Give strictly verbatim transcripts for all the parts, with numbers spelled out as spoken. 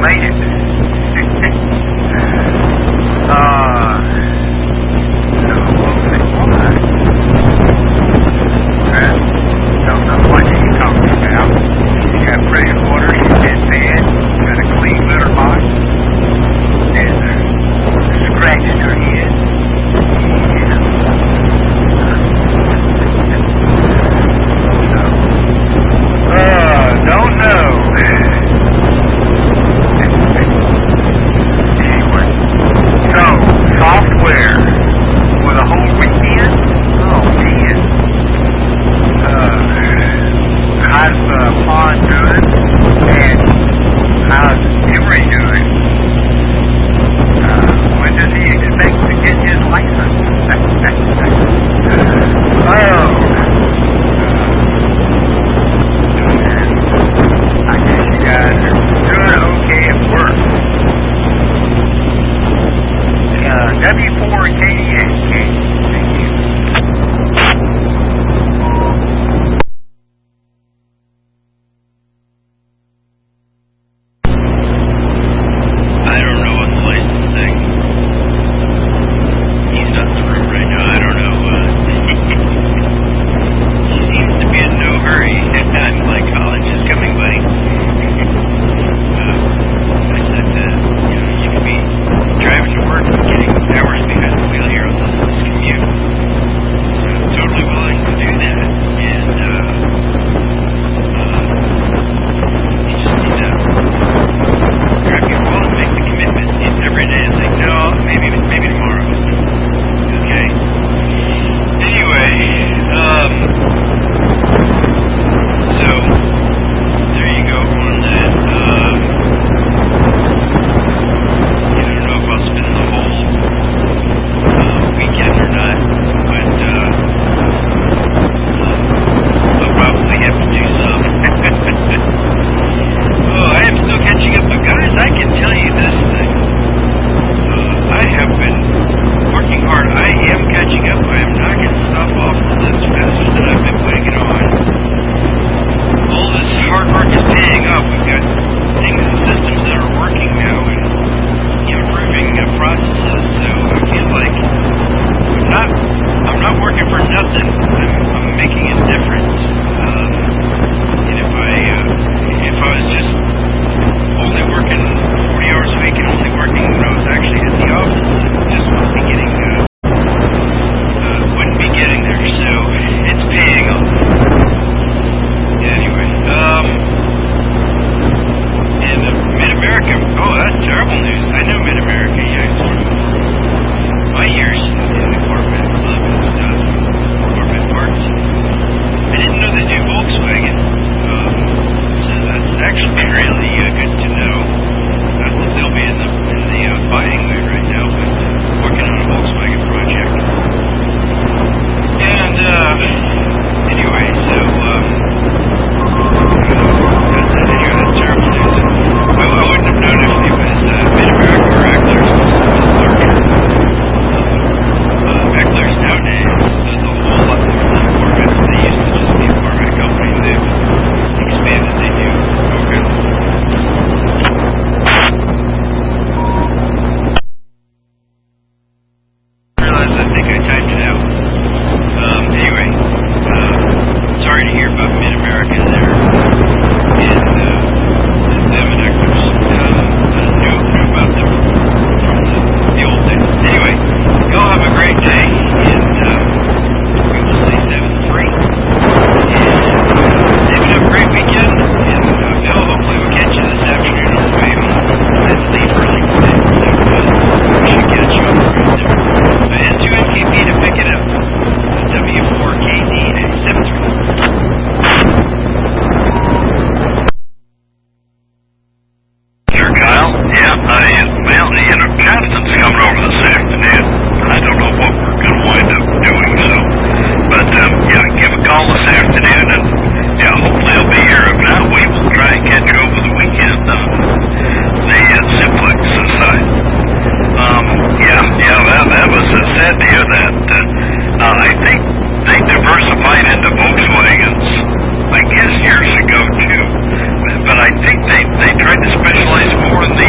made it. uh, so we'll see why. Well, don't know what she's talking about. She got fresh water, she's in bed, got a clean litter box, and uh, scratched her head. Yeah. Uh, don't know. Anyway, so, software for the whole weekend? Oh, man. Uh, how's uh, Pond doing? And how's Emery doing? Uh, when does he expect to get his license? Oh. I guess you guys are doing okay at work. Uh, W four K D A. Thank you. I don't know what the license thing. He's not in the room right now. I don't know. Uh, he seems to be in no hurry. I'm like, college is coming, buddy. uh, I said, uh, you know, you could be driving to work and getting hours behind the wheel here on this, this commute. I'm totally willing to do that. And, uh, uh, you just need to grab your phone and make the commitment. It's every day. It's like, no, maybe, maybe tomorrow. Okay. Anyway, um, so, there you go on that. Um, I don't know if I'll spend the whole uh, weekend or not, but uh, I'll probably have to do some. Oh, I am still catching up, but guys, I can tell you this thing. Uh, I have been working hard. I am catching up. I am knocking stuff off the list faster than I've been putting it on. All this hard work is paying off. We've got things and systems that are working now and improving uh, processes. So I feel like I'm not, I'm not working for nothing. I'm, I'm making a difference. Um, and if I, uh, if I was just only working forty hours a week and only working when I was actually at the office, I just wouldn't be getting, uh, uh, wouldn't be getting there. So it's paying off. Anyway, um, and uh, Mid-America, oh, that's terrible news. I know Mid-America, yeah, sort of my years in the corporate club and stuff, corporate parts. I didn't know they do Volkswagen, um, so that's actually really uh, good to know. Not that they'll be in the, in the uh, buying mood right now, but working on a Volkswagen project. And, uh, anyway, so, um, that's, uh, anyway, that's terrible news. I, I wouldn't have known if it was uh, Mid-America or Eckler's, because it was larger. Uh, Eckler's nowadays does a whole lot more than Corvette. They used to just be a Corvette company. They've expanded. They do. Okay. I realize I think I timed it out. Um, anyway, uh, sorry to hear about Mid-America there. And, uh, them and Eckler's, uh, knew, knew about them from the, the old days. Anyway, y'all have a great day, and, uh, we will stay seven free. And, uh, David, have a great weekend, and, uh, Bill, hopefully we'll catch you this afternoon on the way home. I had to leave early today, so, uh, we should catch you up around there. I had two N K P to pick it up. W four K D A seven three. Sure, Kyle. Yeah, I, well, you know, Johnston's coming over this afternoon. I don't know what we're going to wind up doing, so. But, um, yeah, give a call this afternoon, and, yeah, hopefully I'll be here. If not, we will try and catch you over the weekend on the uh, Simplex side. Um, yeah, yeah, that, that was uh, sad to hear that. Uh, uh, I think they diversified into Volkswagens, I guess, years ago, too. But I think they, they tried to specialize more in the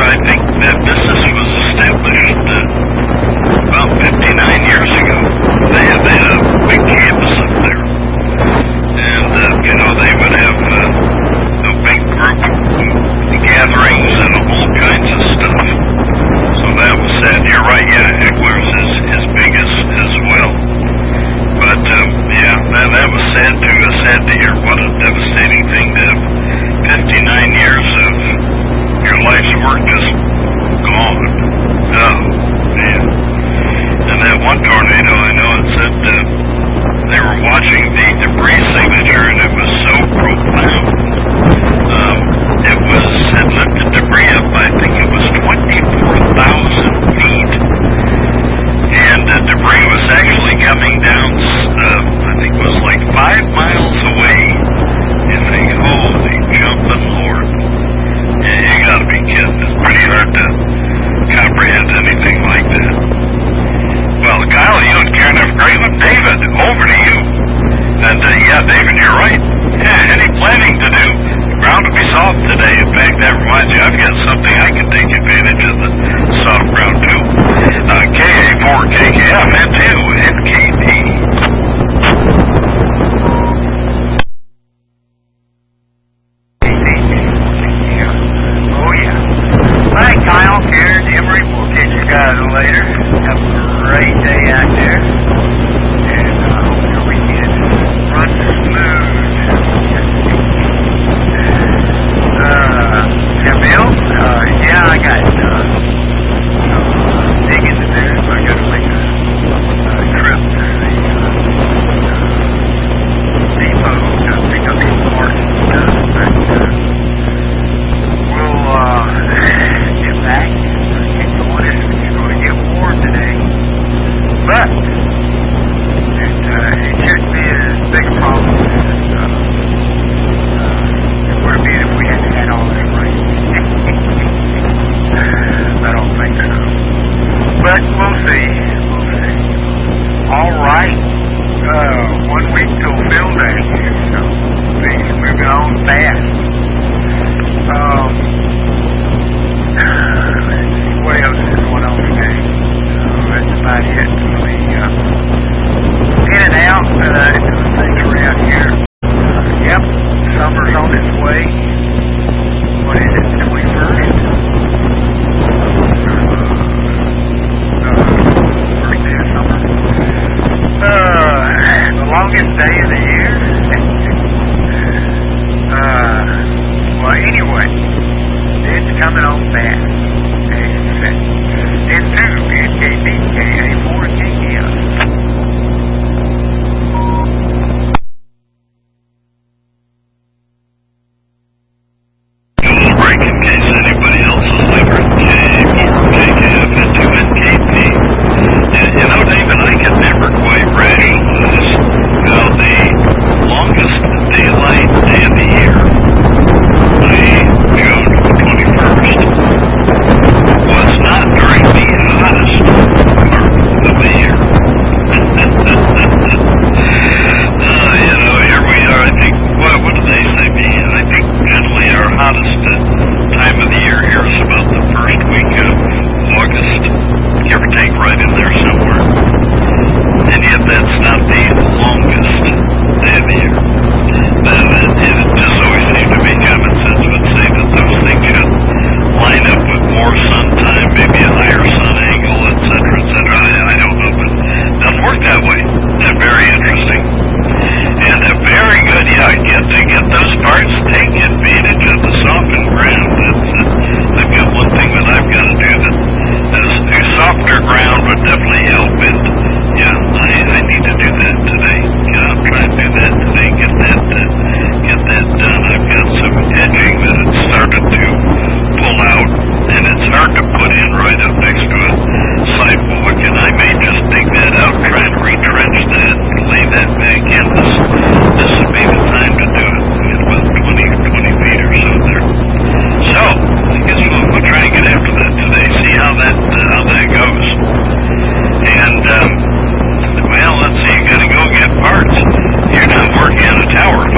I think that business was established uh, about fifty-nine years ago. They had, they had a big campus up there. And, uh, you know, they would have uh, a big group gatherings and all kinds of stuff. So that was sad. You're right, yeah, Hecklers is, is big as, as well. But, um, yeah, that, that was sad too. It was sad to hear. What a devastating thing to have fifty-nine years of your life's work just gone. Oh, man. And that one tornado, I know it said uh, they were watching the debris signature, and it was so profound. Um, it was, had lifted debris up, I think it was twenty-four thousand feet. And the debris was actually coming down, uh, I think it was like five miles away. You think, holy jumping Lord. Yeah, you gotta be kidding. It's pretty hard to comprehend anything like that. Well, Kyle, you and Karen have a great one. David, over to you. And, uh, yeah, David, you're right. Yeah, any planning to do? The ground will be soft today. In fact, that reminds me, I've got something I can take advantage of the soft ground, too. Uh, K A four K K F and two N K P. Oh, yeah. All right, Kyle, Karen, Emery, we'll catch you guys later. Have a great day out there. And I uh, hope your weekend runs smooth. Uh, yeah, Bill? Uh, yeah, I got uh, uh, digging to do, so I got to make a, a trip to the uh, depot to pick up some parts and stuff. But uh, we'll uh, get back and get going. It's going to get warm today. But it, uh, it shouldn't be as big a problem as uh, uh, it would have been if we hadn't had all this rain. I don't think so. But we'll see. We'll see. All right. Uh, one week till Phil Day here, so things are moving on fast. Um, uh, let's see, what else is going on today? Uh, that's about it. We, uh, in and out, uh, doing things around here. Uh, yep, summer's on its way. What is it, the twenty-first? First day of summer. Uh, the longest day of the year. uh, well, anyway, it's coming on fast. It's two, N K P, K A four, K K F. Break in case anybody else is laboring. K A four K K F and two N K P. And, you know, David, I can never quite rationalize how the longest daylight day of the year, the June twenty-first, was not during the hottest part of the year. uh, you know, here we are. I think, what, what do they say? I think generally our hottest uh, time of the year here is about the first week of August, give or take, right in there somewhere. And yet that's not the longest day of the year. Then it, it just always seemed to me common sense would say that those things should line up with more sun time, maybe a higher sun angle, et cetera, et cetera. I, I don't know, but it doesn't work that way. They're very interesting. And a very good, yeah, get to get those parts, take advantage of the softened ground. That's, uh, I've got one thing that I've got to do that is a softer ground would definitely help it. Yeah, I, I need to do that today. Yeah, I'll try and do that today. Get that, uh, get that done. I've got some edging that it started to pull out, and it's hard to put in right up next to a sidewalk, and I may just dig that out, try to retrench that, lay that back in. This, this would be the time to do it. It's about twenty, twenty feet or so there. So, I guess we'll, we'll try and get after that today, see how that, uh, how that goes. And, um, well, let's see, you gotta go get parts. You're not working on a tower.